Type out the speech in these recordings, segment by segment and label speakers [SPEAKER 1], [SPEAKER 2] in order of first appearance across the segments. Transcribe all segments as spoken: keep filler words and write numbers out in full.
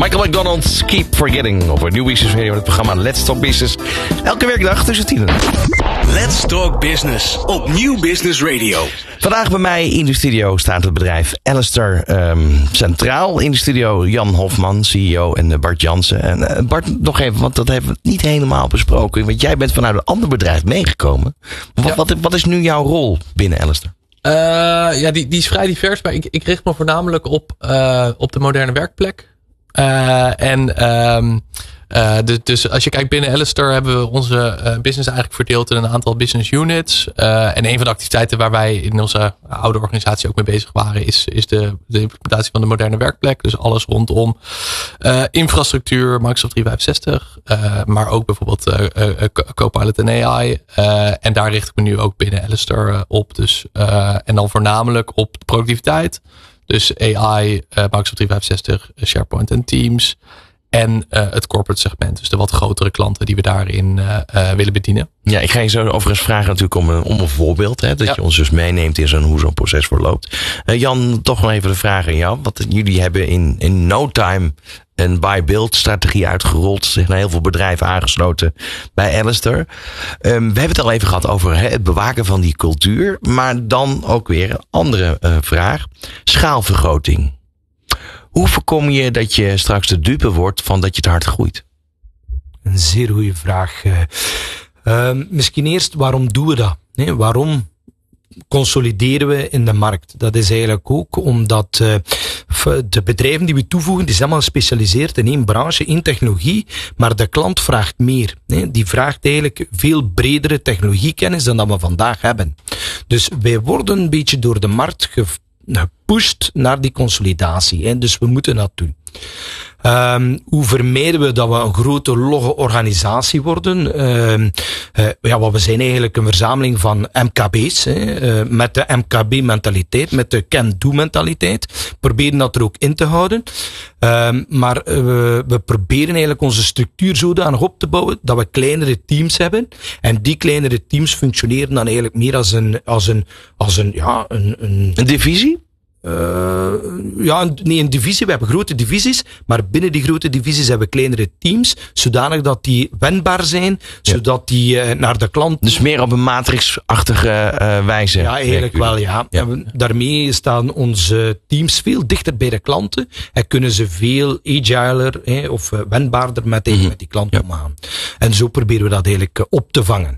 [SPEAKER 1] Michael McDonald, Keep Forgetting over New Business Radio, het programma Let's Talk Business. Elke werkdag tussen tien en
[SPEAKER 2] Let's Talk Business op New Business Radio.
[SPEAKER 1] Vandaag bij mij in de studio staat het bedrijf Alistair um, centraal. In de studio Jan Hofman, C E O, en Bart Jansen. En uh, Bart, nog even, want dat hebben we niet helemaal besproken. Want jij bent vanuit een ander bedrijf meegekomen. Wat, ja. wat, wat is nu jouw rol binnen Alistair?
[SPEAKER 3] Uh, ja, die, die is vrij divers, maar ik, ik richt me voornamelijk op, uh, op de moderne werkplek. Uh, en um, uh, dus, dus als je kijkt binnen Alistair hebben we onze uh, business eigenlijk verdeeld in een aantal business units. Uh, en een van de activiteiten waar wij in onze oude organisatie ook mee bezig waren is, is de, de implementatie van de moderne werkplek. Dus alles rondom uh, infrastructuur, Microsoft driehonderdvijfenzestig, uh, maar ook bijvoorbeeld uh, uh, Copilot en A I. Uh, en daar richt ik me nu ook binnen Alistair uh, op. Dus, uh, en dan voornamelijk op de productiviteit. Dus A I, uh, Microsoft driehonderdvijfenzestig, SharePoint en Teams. En uh, het corporate segment. Dus de wat grotere klanten die we daarin uh, uh, willen bedienen.
[SPEAKER 1] Ja, ik ga je zo overigens vragen natuurlijk om een, om een voorbeeld. Hè, dat ja. je ons dus meeneemt in zo'n, hoe zo'n proces verloopt. Uh, Jan, toch nog even de vraag aan jou. Want jullie hebben in, in no time een buy-build strategie uitgerold. Er zijn heel veel bedrijven aangesloten bij Alistair. Um, we hebben het al even gehad over hè, het bewaken van die cultuur. Maar dan ook weer een andere uh, vraag. Schaalvergroting. Hoe voorkom je dat je straks de dupe wordt van dat je te hard groeit?
[SPEAKER 4] Een zeer goede vraag. Uh, uh, misschien eerst, waarom doen we dat? Nee, waarom consolideren we in de markt? Dat is eigenlijk ook omdat uh, de bedrijven die we toevoegen, die zijn allemaal gespecialiseerd in één branche, één technologie, maar de klant vraagt meer. Nee? Die vraagt eigenlijk veel bredere technologiekennis dan dat we vandaag hebben. Dus wij worden een beetje door de markt ge gepusht naar die consolidatie. Hè. Dus we moeten dat doen. Um, hoe vermijden we dat we een grote logge organisatie worden? Um, uh, ja, wat we zijn eigenlijk een verzameling van M K B's. Hè, uh, met de M K B-mentaliteit, met de can-do-mentaliteit. Proberen dat er ook in te houden. Um, maar uh, we, we proberen eigenlijk onze structuur zodanig op te bouwen dat we kleinere teams hebben. En die kleinere teams functioneren dan eigenlijk meer als een, als een, als een, ja, een, een,
[SPEAKER 1] een divisie?
[SPEAKER 4] Uh, ja, nee, een divisie. We hebben grote divisies, maar binnen die grote divisies hebben we kleinere teams, zodanig dat die wendbaar zijn, ja. zodat die uh, naar de klant...
[SPEAKER 1] Dus meer op een matrixachtige uh, wijze.
[SPEAKER 4] Ja, eigenlijk wel, ja. ja. En daarmee staan onze teams veel dichter bij de klanten en kunnen ze veel agiler eh, of uh, wendbaarder met, mm-hmm. met die klant ja. omgaan. En zo proberen we dat eigenlijk uh, op te vangen.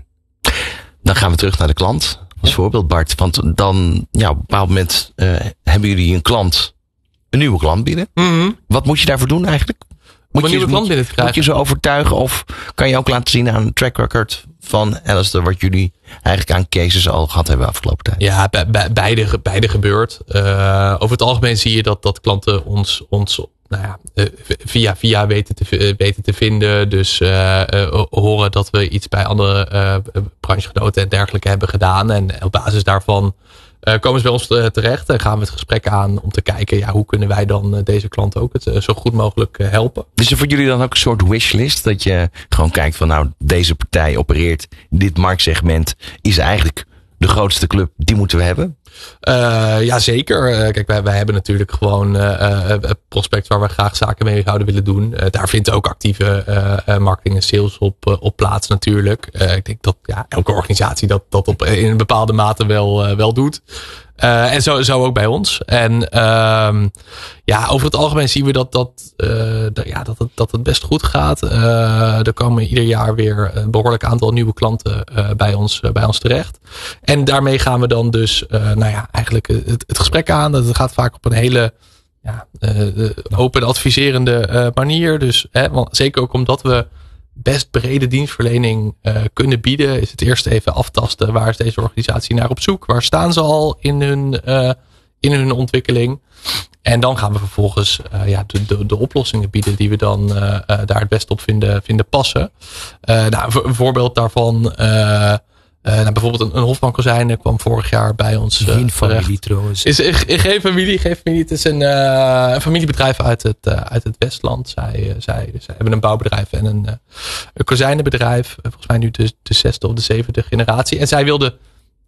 [SPEAKER 1] Dan gaan we terug naar de klant. Als voorbeeld, Bart. Want dan, ja, op een bepaald moment uh, hebben jullie een klant, een nieuwe klant binnen. Mm-hmm. Wat moet je daarvoor doen eigenlijk? Moet
[SPEAKER 3] een
[SPEAKER 1] je,
[SPEAKER 3] nieuwe klant binnen te krijgen.
[SPEAKER 1] Moet je ze overtuigen of kan je ook laten zien aan een track record van Alistair wat jullie eigenlijk aan cases al gehad hebben afgelopen tijd?
[SPEAKER 3] Ja, be, be, beide, beide gebeurt. Uh, over het algemeen zie je dat, dat klanten ons, ons nou ja, via via weten te, weten te vinden. Dus uh, uh, horen dat we iets bij andere uh, branchegenoten en dergelijke hebben gedaan. En op basis daarvan uh, komen ze bij ons terecht en gaan we het gesprek aan om te kijken, ja, hoe kunnen wij dan deze klant ook het uh, zo goed mogelijk uh, helpen.
[SPEAKER 1] Dus er voor jullie dan ook een soort wishlist? Dat je gewoon kijkt van nou, deze partij opereert in dit marktsegment, is eigenlijk de grootste club, die moeten we hebben?
[SPEAKER 3] Uh, ja, zeker. Uh, kijk, wij, wij hebben natuurlijk gewoon uh, uh, prospect waar we graag zaken mee zouden willen doen. Uh, daar vindt ook actieve uh, uh, marketing en sales op, uh, op plaats natuurlijk. Uh, ik denk dat ja, elke organisatie dat, dat op, in een bepaalde mate wel, uh, wel doet. Uh, en zo, zo ook bij ons. En uh, ja, over het algemeen zien we dat, dat, uh, de, ja, dat, het, dat het best goed gaat. Uh, er komen ieder jaar weer een behoorlijk aantal nieuwe klanten uh, bij, ons, uh, bij ons terecht. En daarmee gaan we dan dus uh, nou ja, eigenlijk het, het gesprek aan. Dat gaat vaak op een hele ja, uh, open adviserende uh, manier. Dus hè, want zeker ook omdat we best brede dienstverlening uh, kunnen bieden, is het eerst even aftasten. Waar is deze organisatie naar op zoek? Waar staan ze al in hun, uh, in hun ontwikkeling? En dan gaan we vervolgens uh, ja, de, de, de oplossingen bieden die we dan uh, uh, daar het best op vinden, vinden passen. Uh, nou, een voorbeeld daarvan, uh, Uh, nou, bijvoorbeeld een, een Hofman Kozijnen kwam vorig jaar bij ons. Uh,
[SPEAKER 4] geen familie trouwens.
[SPEAKER 3] Is, is, is, geen familie, geen familie. Het is een, uh, een familiebedrijf uit het, uh, uit het Westland. Zij, uh, zij, zij hebben een bouwbedrijf en een, uh, een kozijnenbedrijf. Uh, volgens mij nu de, de zesde of de zevende generatie. En zij wilden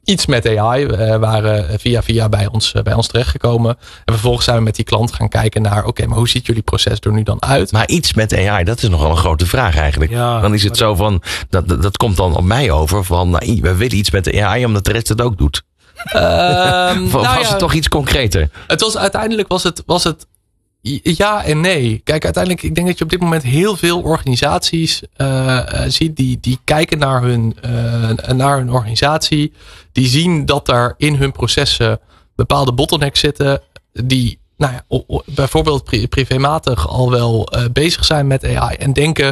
[SPEAKER 3] iets met A I, uh, waren via via bij ons, uh, bij ons terechtgekomen. En vervolgens zijn we met die klant gaan kijken naar, oké, okay, maar hoe ziet jullie proces er nu dan uit?
[SPEAKER 1] Maar iets met A I, dat is nogal een grote vraag eigenlijk. Ja, dan is het zo van, dat, dat, dat komt dan op mij over van, nou, we willen iets met de A I omdat de rest het ook doet. Um, of was nou ja, het toch iets concreter?
[SPEAKER 3] Het was uiteindelijk was het, was het ja en nee. Kijk, uiteindelijk, ik denk dat je op dit moment heel veel organisaties uh, ziet die, die kijken naar hun, uh, naar hun organisatie. Die zien dat er in hun processen bepaalde bottlenecks zitten. Die, nou ja, o, o, bijvoorbeeld pri- privématig al wel uh, bezig zijn met A I. En denken,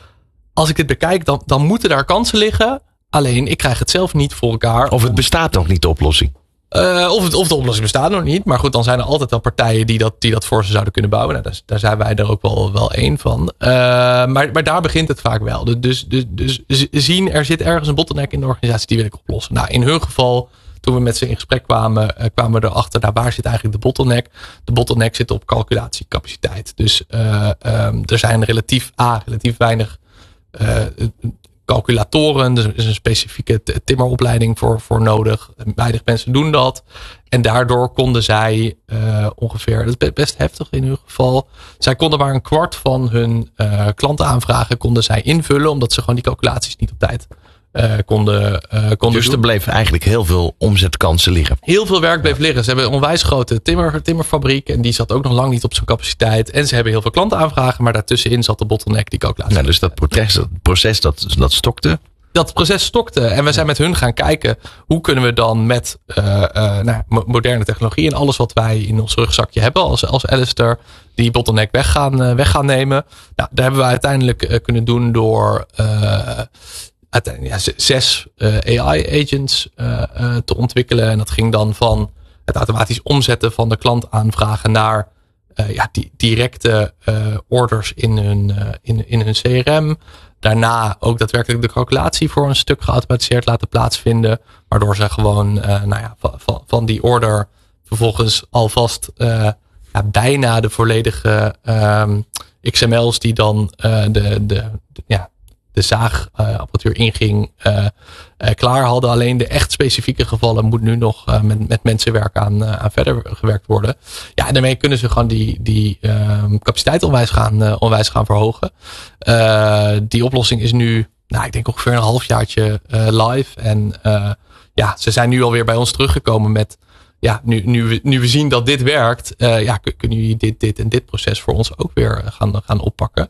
[SPEAKER 3] als ik dit bekijk, dan, dan moeten daar kansen liggen. Alleen, ik krijg het zelf niet voor elkaar.
[SPEAKER 1] Of het bestaat nog niet, de oplossing.
[SPEAKER 3] Uh, of, het, of de oplossing bestaat nog niet. Maar goed, dan zijn er altijd wel partijen die dat, die dat voor ze zouden kunnen bouwen. Nou, daar, daar zijn wij er ook wel, wel één van. Uh, maar, maar daar begint het vaak wel. Dus, dus, dus zien, er zit ergens een bottleneck in de organisatie, die wil ik oplossen. Nou, in hun geval, toen we met ze in gesprek kwamen, uh, kwamen we erachter, nou, waar zit eigenlijk de bottleneck? De bottleneck zit op calculatiecapaciteit. Dus uh, um, er zijn relatief, A, relatief weinig uh, calculatoren. Er is een specifieke timmeropleiding voor, voor nodig. Weinig mensen doen dat. En daardoor konden zij uh, ongeveer, dat is best heftig in hun geval. Zij konden maar een kwart van hun uh, klantenaanvragen konden zij invullen, omdat ze gewoon die calculaties niet op tijd uh, konden, uh, konden
[SPEAKER 1] dus
[SPEAKER 3] doen.
[SPEAKER 1] Er bleef eigenlijk heel veel omzetkansen liggen.
[SPEAKER 3] Heel veel werk bleef liggen. Ze hebben een onwijs grote timmer, timmerfabriek. En die zat ook nog lang niet op zijn capaciteit. En ze hebben heel veel klantenaanvragen. Maar daartussenin zat de bottleneck, die calculatie.
[SPEAKER 1] Nou, dus dat proces, dat, proces dat, dat stokte.
[SPEAKER 3] Dat proces stokte. En we zijn met hun gaan kijken. Hoe kunnen we dan met uh, uh, nou, moderne technologie. En alles wat wij in ons rugzakje hebben. Als, als Alistair. Die bottleneck weg gaan, uh, weg gaan nemen. Nou, daar hebben we uiteindelijk uh, kunnen doen door Uh, uiteindelijk ja, zes uh, A I-agents uh, uh, te ontwikkelen. En dat ging dan van het automatisch omzetten van de klantaanvragen naar uh, ja, die directe uh, orders in hun, uh, in, in hun C R M. Daarna ook daadwerkelijk de calculatie voor een stuk geautomatiseerd laten plaatsvinden. Waardoor ze gewoon uh, nou ja, van, van die order vervolgens alvast uh, ja, bijna de volledige um, X M L's die dan uh, de, de, de ja, de zaagapparatuur uh, inging, uh, uh, klaar hadden. Alleen de echt specifieke gevallen moet nu nog uh, met, met mensenwerk aan, uh, aan verder gewerkt worden. Ja, en daarmee kunnen ze gewoon die, die uh, capaciteit onwijs gaan, uh, onwijs gaan verhogen. Uh, die oplossing is nu, nou, ik denk ongeveer een halfjaartje uh, live. En uh, ja, ze zijn nu alweer bij ons teruggekomen met, ja, nu, nu, we, nu we zien dat dit werkt, uh, ja, kunnen jullie dit, dit en dit proces voor ons ook weer gaan, gaan oppakken.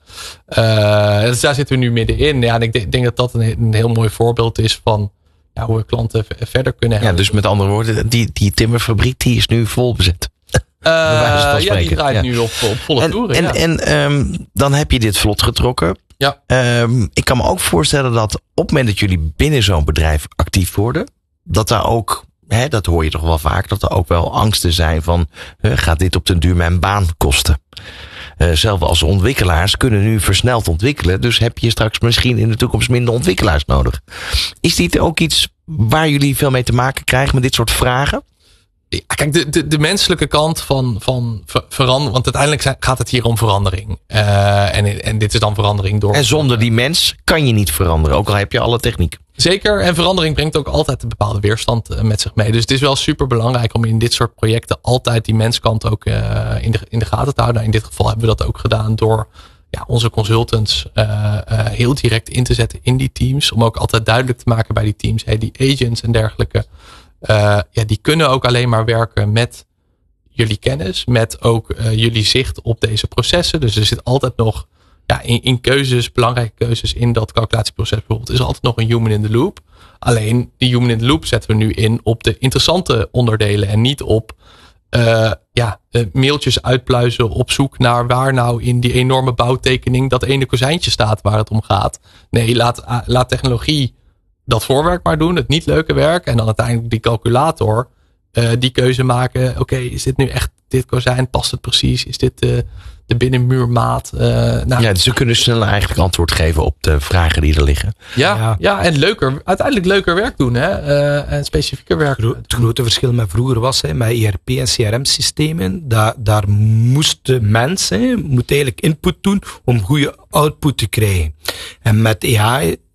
[SPEAKER 3] Uh, dus daar zitten we nu middenin. Ja, en ik denk, denk dat dat een, een heel mooi voorbeeld is van ja, hoe we klanten v- verder kunnen helpen.
[SPEAKER 1] Ja, dus met andere woorden, die, die timmerfabriek die is nu vol bezet.
[SPEAKER 3] Uh, ja, die draait ja. nu op, op volle
[SPEAKER 1] en,
[SPEAKER 3] toeren.
[SPEAKER 1] En,
[SPEAKER 3] ja.
[SPEAKER 1] en um, dan heb je dit vlot getrokken.
[SPEAKER 3] Ja.
[SPEAKER 1] Um, ik kan me ook voorstellen dat op het moment dat jullie binnen zo'n bedrijf actief worden, dat daar ook, hè, dat hoor je toch wel vaak, dat er ook wel angsten zijn van, hè, gaat dit op den duur mijn baan kosten? Uh, zelf als ontwikkelaars kunnen nu versneld ontwikkelen, dus heb je straks misschien in de toekomst minder ontwikkelaars nodig. Is dit ook iets waar jullie veel mee te maken krijgen met dit soort vragen?
[SPEAKER 3] Ja, kijk, de, de, de menselijke kant van, van ver, veranderen, want uiteindelijk gaat het hier om verandering. Uh, en, en dit is dan verandering door.
[SPEAKER 1] En zonder die mens kan je niet veranderen, ook al heb je alle techniek.
[SPEAKER 3] Zeker, en verandering brengt ook altijd een bepaalde weerstand met zich mee. Dus het is wel super belangrijk om in dit soort projecten altijd die menskant ook uh, in, de, in de gaten te houden. Nou, in dit geval hebben we dat ook gedaan door ja, onze consultants uh, uh, heel direct in te zetten in die teams. Om ook altijd duidelijk te maken bij die teams, hey, die agents en dergelijke, Uh, ja, die kunnen ook alleen maar werken met jullie kennis, met ook uh, jullie zicht op deze processen. Dus er zit altijd nog ja, in, in keuzes, belangrijke keuzes in dat calculatieproces bijvoorbeeld, is altijd nog een human in the loop. Alleen die human in the loop zetten we nu in op de interessante onderdelen en niet op uh, ja, uh, mailtjes uitpluizen op zoek naar waar nou in die enorme bouwtekening dat ene kozijntje staat waar het om gaat. Nee, laat, uh, laat technologie dat voorwerk maar doen, het niet leuke werk. En dan uiteindelijk die calculator uh, die keuze maken. Oké, okay, is dit nu echt dit kozijn? Past het precies? Is dit uh, de binnenmuurmaat? Uh, nou,
[SPEAKER 1] ja, dus ze kunnen snel eigenlijk antwoord geven op de vragen die er liggen.
[SPEAKER 3] Ja, ja. ja en leuker, uiteindelijk leuker werk doen. Hè? Uh, en specifieker werk doen.
[SPEAKER 4] Het grote verschil met vroeger was, hè, met E R P en C R M systemen, daar, daar moest de mens, hè, moet eigenlijk input doen om goede output te krijgen. En met A I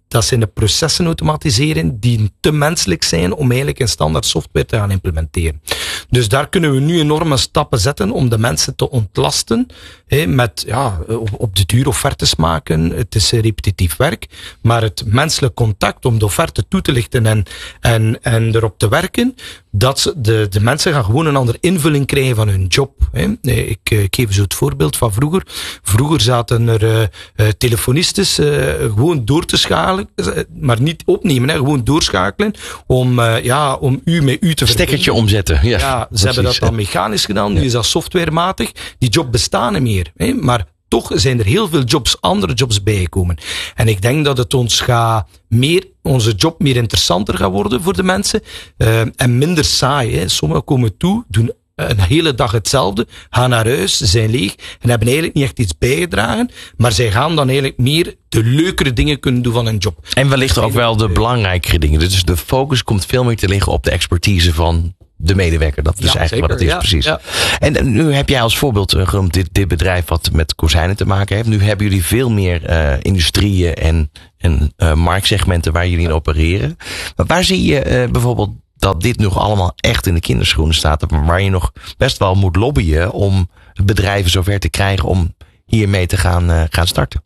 [SPEAKER 4] dat zijn de processen automatiseren die te menselijk zijn om eigenlijk een standaard software te gaan implementeren. Dus daar kunnen we nu enorme stappen zetten om de mensen te ontlasten, hè, met ja, op de duur offertes maken. Het is repetitief werk, maar het menselijk contact om de offerte toe te lichten en, en, en erop te werken, dat ze, de, de mensen gaan gewoon een andere invulling krijgen van hun job. Hè. Ik, ik geef zo het voorbeeld van vroeger. Vroeger zaten er uh, uh, telefonistes uh, gewoon door te schakelen, maar niet opnemen, hè, gewoon doorschakelen om, uh, ja, om u met u te verbinden.
[SPEAKER 1] Stekkertje omzetten. Ja,
[SPEAKER 4] ja ze
[SPEAKER 1] precies.
[SPEAKER 4] hebben dat dan mechanisch gedaan, nu is dat softwarematig. Die job bestaan niet meer, hè, maar toch zijn er heel veel jobs, andere jobs bijgekomen. En ik denk dat het ons gaat meer, onze job meer interessanter gaat worden voor de mensen, uh, en minder saai. Hè. Sommigen komen toe, doen een hele dag hetzelfde, gaan naar huis, zijn leeg en hebben eigenlijk niet echt iets bijgedragen, maar zij gaan dan eigenlijk meer de leukere dingen kunnen doen van hun job.
[SPEAKER 1] En wellicht ook wel de belangrijkere dingen. Dus de focus komt veel meer te liggen op de expertise van de medewerker. Dat is ja, eigenlijk zeker, wat het is, ja, precies. Ja. En nu heb jij als voorbeeld genoemd dit, dit bedrijf wat met kozijnen te maken heeft. Nu hebben jullie veel meer uh, industrieën en, en uh, marktsegmenten waar jullie in opereren. Maar waar zie je uh, bijvoorbeeld dat dit nog allemaal echt in de kinderschoenen staat, waar je nog best wel moet lobbyen om bedrijven zover te krijgen om hiermee te gaan, uh, gaan starten?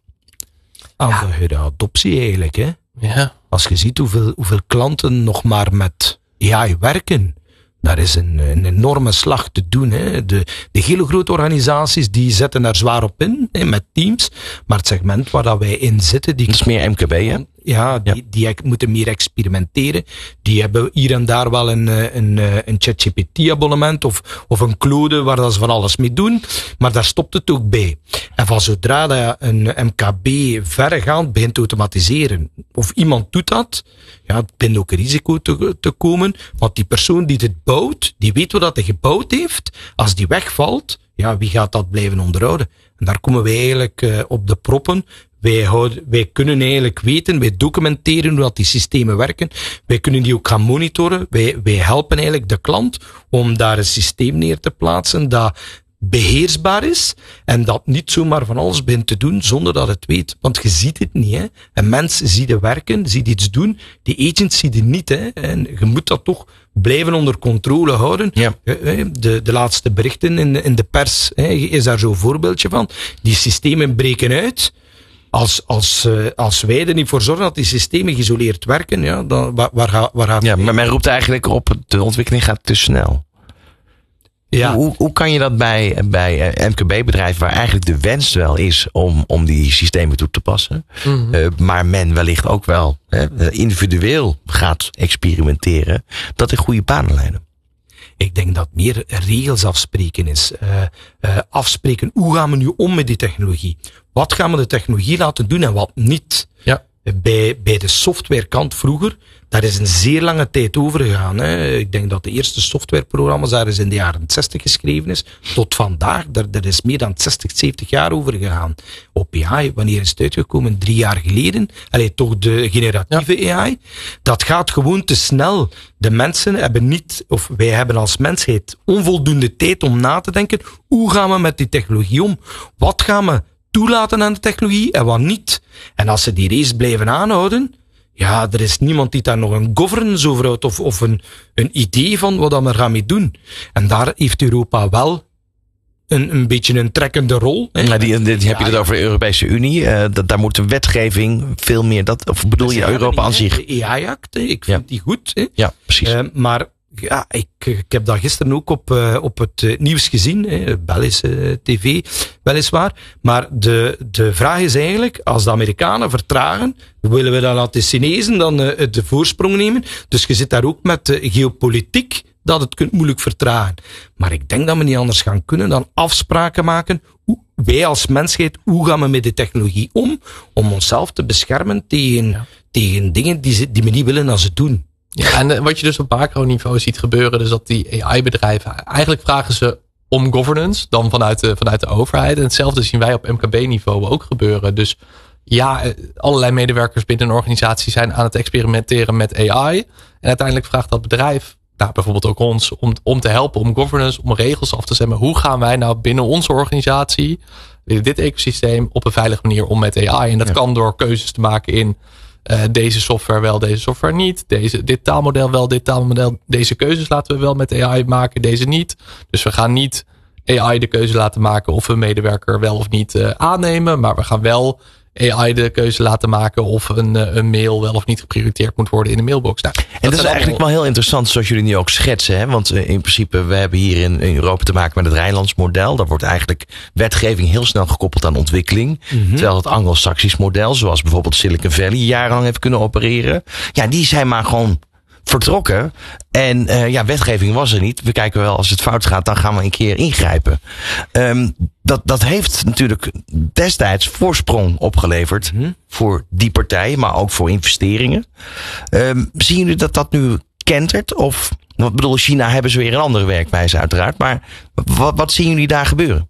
[SPEAKER 4] Aan ja. de adoptie eigenlijk. Hè?
[SPEAKER 3] Ja.
[SPEAKER 4] Als je ziet hoeveel, hoeveel klanten nog maar met A I werken, daar is een, een enorme slag te doen. Hè. De, de hele grote organisaties die zetten daar zwaar op in, hè, met teams. Maar het segment waar dat wij in zitten, die
[SPEAKER 1] dat is meer M K B, hè?
[SPEAKER 4] Ja, die, ja. die moeten meer experimenteren. Die hebben hier en daar wel een, een, een ChatGPT-abonnement of, of een Claude waar dat ze van alles mee doen. Maar daar stopt het ook bij. En van zodra dat een M K B verregaand begint te automatiseren, of iemand doet dat, ja, het begint ook een risico te, te komen. Want die persoon die dit bouwt, die weet wat hij gebouwd heeft. Als die wegvalt, ja, wie gaat dat blijven onderhouden? En daar komen wij eigenlijk uh, op de proppen. Wij, houden, wij kunnen eigenlijk weten, wij documenteren hoe dat die systemen werken. Wij kunnen die ook gaan monitoren. Wij, wij helpen eigenlijk de klant om daar een systeem neer te plaatsen dat beheersbaar is en dat niet zomaar van alles begint te doen zonder dat het weet. Want je ziet het niet, hè. Een mens ziet het werken, ziet iets doen. Die agent ziet het niet, hè. En je moet dat toch blijven onder controle houden.
[SPEAKER 1] Ja.
[SPEAKER 4] De, de laatste berichten in, in de pers, hè, is daar zo'n voorbeeldje van. Die systemen breken uit. Als, als, uh, als wij er niet voor zorgen dat die systemen geïsoleerd werken, ja, dan, waar, waar, gaat, waar gaat
[SPEAKER 1] ja, maar men roept eigenlijk op, de ontwikkeling gaat te snel. Ja. Hoe, hoe kan je dat bij, bij M K B-bedrijven, waar eigenlijk de wens wel is om, om die systemen toe te passen, mm-hmm. uh, maar men wellicht ook wel uh, individueel gaat experimenteren, dat er goede banen leiden?
[SPEAKER 4] Ik denk dat meer regels afspreken is. Uh, uh, afspreken, hoe gaan we nu om met die technologie? Wat gaan we de technologie laten doen en wat niet?
[SPEAKER 3] Ja.
[SPEAKER 4] Bij, bij de softwarekant vroeger, daar is een zeer lange tijd over gegaan. Hè. Ik denk dat de eerste softwareprogramma's daar is in de jaren zestig geschreven is. Tot vandaag, daar, daar is meer dan zestig, zeventig jaar over gegaan. Op A I, wanneer is het uitgekomen? Drie jaar geleden. Allee, toch de generatieve ja. A I. Dat gaat gewoon te snel. De mensen hebben niet, of wij hebben als mensheid onvoldoende tijd om na te denken. Hoe gaan we met die technologie om? Wat gaan we toelaten aan de technologie en wat niet? En als ze die race blijven aanhouden, ja, er is niemand die daar nog een governance over houdt of, of een, een idee van wat we gaan mee doen. En daar heeft Europa wel een, een beetje een trekkende rol. Hè.
[SPEAKER 1] Ja, die, die, die heb je het over de Europese Unie. Uh, dat, daar moet de wetgeving veel meer, dat, of bedoel je Europa aan zich?
[SPEAKER 4] De A I-act, ik vind ja. die goed. Hè.
[SPEAKER 1] Ja, precies. Uh,
[SPEAKER 4] maar ja, ik, ik heb dat gisteren ook op, uh, op het uh, nieuws gezien, hè, Belgische uh, tv, weliswaar. Maar de, de vraag is eigenlijk, als de Amerikanen vertragen, willen we dan laten de Chinezen dan uh, de voorsprong nemen? Dus je zit daar ook met uh, geopolitiek, dat het kunt moeilijk vertragen. Maar ik denk dat we niet anders gaan kunnen dan afspraken maken. Hoe, wij als mensheid, hoe gaan we met de technologie om? Om onszelf te beschermen tegen, ja. tegen dingen die, ze, die we niet willen dat ze doen.
[SPEAKER 3] Ja, en wat je dus op macroniveau ziet gebeuren, dus dat die A I-bedrijven, eigenlijk vragen ze om governance, dan vanuit de, vanuit de overheid. En hetzelfde zien wij op M K B-niveau ook gebeuren. Dus ja, allerlei medewerkers binnen een organisatie zijn aan het experimenteren met A I. En uiteindelijk vraagt dat bedrijf, nou, bijvoorbeeld ook ons, om, om te helpen, om governance, om regels af te stemmen. Hoe gaan wij nou binnen onze organisatie, binnen dit ecosysteem, op een veilige manier om met A I? En dat ja. kan door keuzes te maken in Uh, deze software wel, deze software niet. Deze, dit taalmodel wel, dit taalmodel. Deze keuzes laten we wel met A I maken, deze niet. Dus we gaan niet A I de keuze laten maken of een medewerker wel of niet uh, aannemen. Maar we gaan wel A I de keuze laten maken of een, een mail wel of niet geprioriteerd moet worden in de mailbox. Nou,
[SPEAKER 1] en dat, dat is eigenlijk allemaal... wel heel interessant zoals jullie nu ook schetsen. Hè? Want in principe, we hebben hier in, in Europa te maken met het Rijnlands model. Daar wordt eigenlijk wetgeving heel snel gekoppeld aan ontwikkeling. Mm-hmm. Terwijl het Anglo-Saxisch model, zoals bijvoorbeeld Silicon Valley jarenlang heeft kunnen opereren. Ja, die zijn maar gewoon vertrokken. En uh, ja, wetgeving was er niet. We kijken wel, als het fout gaat, dan gaan we een keer ingrijpen. Um, dat, dat heeft natuurlijk destijds voorsprong opgeleverd mm-hmm. voor die partijen, maar ook voor investeringen. Um, zien jullie dat dat nu kentert? Of, ik bedoel, China hebben ze weer een andere werkwijze uiteraard. Maar wat, wat zien jullie daar gebeuren?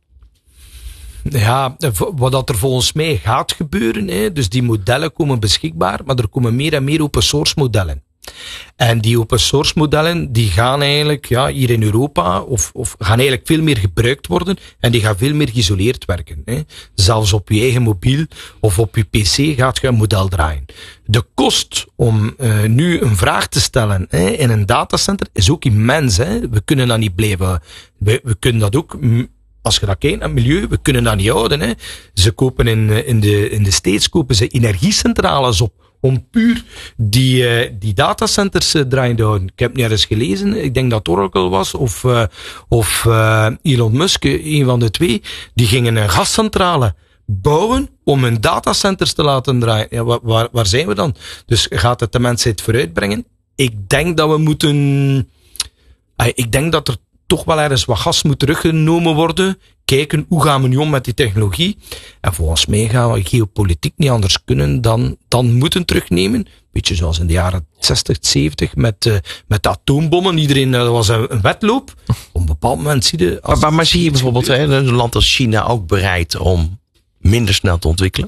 [SPEAKER 4] Ja, wat er volgens mij gaat gebeuren, hè, dus die modellen komen beschikbaar, maar er komen meer en meer open source modellen. En die open source modellen, die gaan eigenlijk, ja, hier in Europa, of, of gaan eigenlijk veel meer gebruikt worden, en die gaan veel meer geïsoleerd werken. Hè. Zelfs op je eigen mobiel, of op je pc gaat je een model draaien. De kost om uh, nu een vraag te stellen hè, in een datacenter, is ook immens. Hè. We kunnen dat niet blijven, we, we kunnen dat ook... Als je dat kijkt naar het milieu, we kunnen dat niet houden. Hè. Ze kopen in, in, de, in de States kopen ze energiecentrales op. Om puur die, uh, die datacenters uh, draaien te houden. Ik heb niet eens gelezen. Ik denk dat Oracle was. Of, uh, of uh, Elon Musk, een van de twee. Die gingen een gascentrale bouwen om hun datacenters te laten draaien. Ja, waar, waar, waar zijn we dan? Dus gaat het de mensheid vooruitbrengen? Ik denk dat we moeten... Uh, ik denk dat er toch wel ergens wat gas moet teruggenomen worden. Kijken, hoe gaan we nu om met die technologie? En volgens mij gaan we geopolitiek niet anders kunnen dan, dan moeten terugnemen. Beetje zoals in de jaren zestig, zeventig met, uh, met de atoombommen. Iedereen, dat uh, was een, een wedloop. Op een bepaald moment zie je...
[SPEAKER 1] Maar, maar, maar zie je bijvoorbeeld hè, een land als China ook bereid om minder snel te ontwikkelen?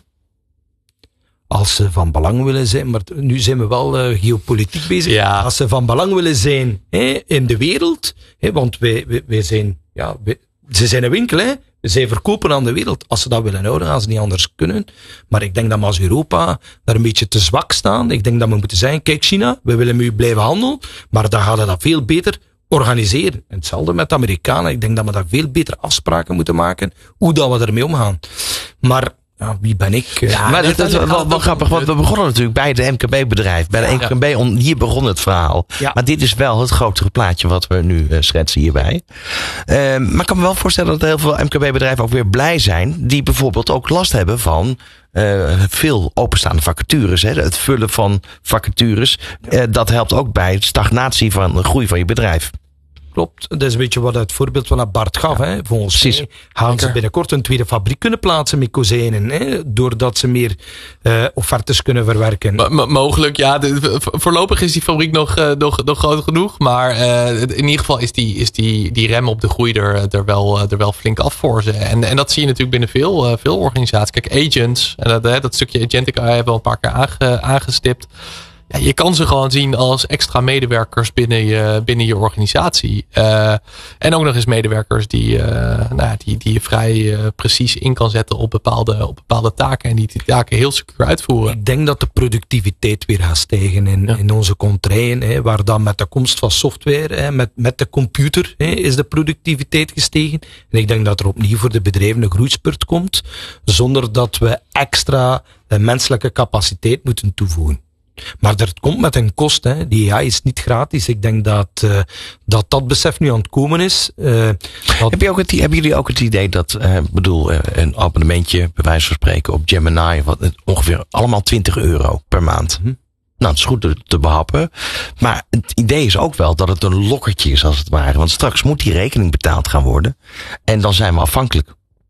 [SPEAKER 4] Als ze van belang willen zijn, maar nu zijn we wel uh, geopolitiek bezig.
[SPEAKER 3] Ja.
[SPEAKER 4] Als ze van belang willen zijn hè, in de wereld, hè, want wij, wij, wij zijn, ja, wij, ze zijn een winkel, hè. Zij verkopen aan de wereld. Als ze dat willen houden, gaan ze niet anders kunnen. Maar ik denk dat we als Europa daar een beetje te zwak staan. Ik denk dat we moeten zeggen, kijk China, we willen met u blijven handelen, maar dan gaan we dat veel beter organiseren. En hetzelfde met de Amerikanen. Ik denk dat we daar veel beter afspraken moeten maken, hoe dat we ermee omgaan. Maar ja, wie ben ik?
[SPEAKER 1] Ja, maar dat, dat is wel, wel grappig, want we begonnen natuurlijk bij het M K B-bedrijf. Bij de ja, M K B, on, hier begon het verhaal. Ja. Maar dit is wel het grotere plaatje wat we nu uh, schetsen hierbij. Uh, maar ik kan me wel voorstellen dat heel veel M K B-bedrijven ook weer blij zijn. Die bijvoorbeeld ook last hebben van uh, veel openstaande vacatures. Hè. Het vullen van vacatures. Ja. Uh, dat helpt ook bij de stagnatie van de groei van je bedrijf.
[SPEAKER 4] Klopt, dat is een beetje wat het voorbeeld van Bart gaf. Ja, hè. Volgens precies. mij gaan ze binnenkort een tweede fabriek kunnen plaatsen met kozijnen. Hè, doordat ze meer uh, offertes kunnen verwerken.
[SPEAKER 3] M- m- mogelijk, ja. De, voorlopig is die fabriek nog, uh, nog, nog groot genoeg. Maar uh, in ieder geval is die, is die, die rem op de groei er, er, wel, er wel flink af voor ze. En, en dat zie je natuurlijk binnen veel, uh, veel organisaties. Kijk, agents, en dat, dat stukje agentic A I hebben we al een paar keer aange, aangestipt. Ja, je kan ze gewoon zien als extra medewerkers binnen je, binnen je organisatie. Uh, en ook nog eens medewerkers die, uh, nou ja, die, die je vrij uh, precies in kan zetten op bepaalde, op bepaalde taken. En die die taken heel secuur uitvoeren.
[SPEAKER 4] Ik denk dat de productiviteit weer gaat stijgen in, ja. in onze contraien. Hè, waar dan met de komst van software, hè, met, met de computer, hè, is de productiviteit gestegen. En ik denk dat er opnieuw voor de bedrijven een groeispurt komt. Zonder dat we extra uh, menselijke capaciteit moeten toevoegen. Maar dat komt met een kost. Hè. Die A I is niet gratis. Ik denk dat uh, dat, dat besef nu aan het komen is. Uh, dat...
[SPEAKER 1] Heb je ook het, hebben jullie ook het idee dat, uh, bedoel, uh, een abonnementje, bij wijze van spreken, op Gemini, wat ongeveer allemaal twintig euro per maand. Hm? Nou, het is goed te, te behappen. Maar het idee is ook wel dat het een lokkertje is, als het ware. Want straks moet die rekening betaald gaan worden. En dan zijn we afhankelijk.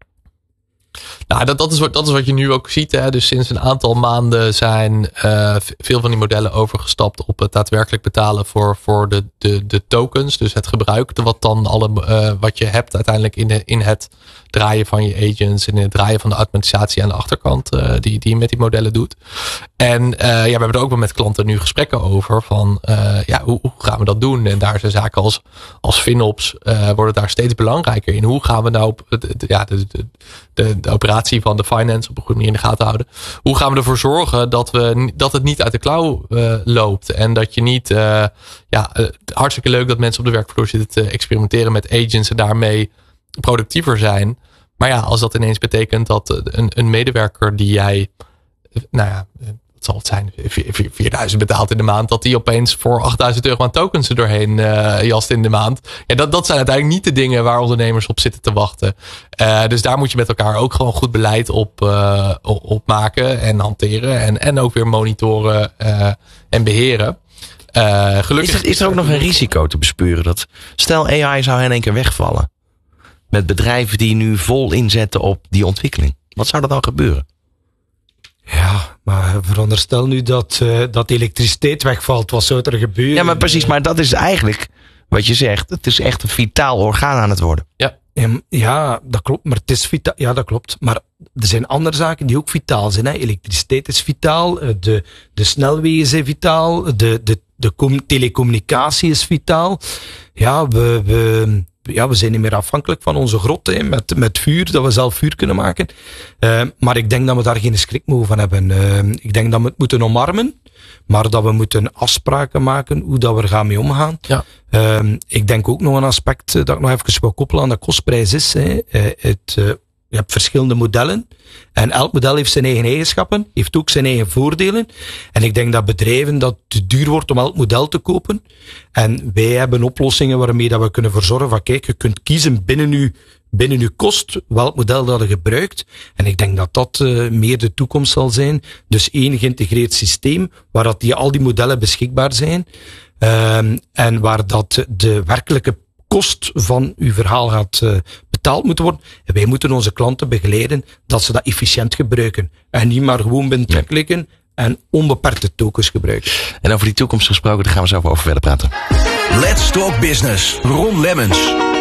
[SPEAKER 3] Nou, dat, dat, is wat, dat is wat je nu ook ziet. Hè. Dus sinds een aantal maanden zijn uh, veel van die modellen overgestapt op het daadwerkelijk betalen voor, voor de, de, de tokens. Dus het gebruik wat dan alle, uh, wat je hebt uiteindelijk in, de, in het draaien van je agents en in het draaien van de automatisatie aan de achterkant uh, die, die je met die modellen doet. En uh, ja, we hebben er ook wel met klanten nu gesprekken over van uh, ja, hoe, hoe gaan we dat doen? En daar zijn zaken als, als FinOps uh, worden daar steeds belangrijker in. Hoe gaan we nou op de, de, ja, de, de, de, de operatie operatie van de finance op een goede manier in de gaten houden. Hoe gaan we ervoor zorgen dat, we, dat het niet uit de klauw uh, loopt? En dat je niet, uh, ja, uh, hartstikke leuk dat mensen op de werkvloer zitten te experimenteren met agents en daarmee productiever zijn. Maar ja, als dat ineens betekent dat een, een medewerker die jij, nou ja, wat zal het zijn, vierduizend betaalt in de maand, dat die opeens voor achtduizend euro aan tokens er doorheen uh, jast in de maand. Ja, dat, dat zijn uiteindelijk niet de dingen waar ondernemers op zitten te wachten. Uh, dus daar moet je met elkaar ook gewoon goed beleid op, uh, op maken en hanteren. En, en ook weer monitoren uh, en beheren. Uh, gelukkig
[SPEAKER 1] is, er, is er ook nog een risico te bespeuren? Dat, stel A I zou in één keer wegvallen. Met bedrijven die nu vol inzetten op die ontwikkeling. Wat zou er dan gebeuren?
[SPEAKER 4] Ja, maar veronderstel nu dat, uh, dat elektriciteit wegvalt. Wat zou er gebeuren?
[SPEAKER 1] Ja, maar precies. Maar dat is eigenlijk wat je zegt. Het is echt een vitaal orgaan aan het worden.
[SPEAKER 3] Ja.
[SPEAKER 4] Ja, dat klopt. Maar het is vitaal. Ja, dat klopt. Maar er zijn andere zaken die ook vitaal zijn. Hè. Elektriciteit is vitaal. De, de snelwegen zijn vitaal. De, de, de com- telecommunicatie is vitaal. Ja, we, we, ja, we zijn niet meer afhankelijk van onze grot, hè, met, met vuur, dat we zelf vuur kunnen maken. Uh, maar ik denk dat we daar geen schrik mogen van hebben. Uh, ik denk dat we het moeten omarmen, maar dat we moeten afspraken maken hoe dat we er gaan mee omgaan. Ja. Uh, ik denk ook nog een aspect uh, dat ik nog even wil koppelen aan de kostprijs is. Hè. Uh, het, uh, je hebt verschillende modellen en elk model heeft zijn eigen eigenschappen, heeft ook zijn eigen voordelen. En ik denk dat bedrijven dat het te duur wordt om elk model te kopen. En wij hebben oplossingen waarmee dat we kunnen verzorgen van kijk, je kunt kiezen binnen uw, binnen uw kost welk model dat je gebruikt. En ik denk dat dat uh, meer de toekomst zal zijn. Dus één geïntegreerd systeem waar dat die, al die modellen beschikbaar zijn. Um, en waar dat de werkelijke kost van uw verhaal gaat uh, betaald moeten worden. En wij moeten onze klanten begeleiden dat ze dat efficiënt gebruiken. En niet maar gewoon binnen te klikken en onbeperkte tokens gebruiken.
[SPEAKER 1] En over die toekomst gesproken, daar gaan we zo over verder praten.
[SPEAKER 2] Let's Talk Business. Ron Lemmens.